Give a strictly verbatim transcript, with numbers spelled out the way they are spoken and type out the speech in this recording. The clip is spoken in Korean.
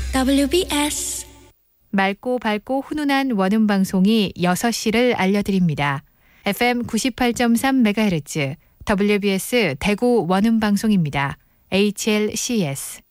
더블유비에스 맑고 밝고 훈훈한 원음 방송이 여섯 시를 알려드립니다. 에프엠 구십팔 점 삼 메가헤르츠 더블유비에스 대구 원음 방송입니다. 에이치엘씨에스